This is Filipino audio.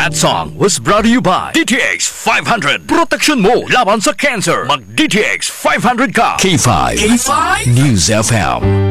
That song was brought to you by DTX 500. Protection mo laban sa cancer. Mag DTX 500 ka. K5 News FM.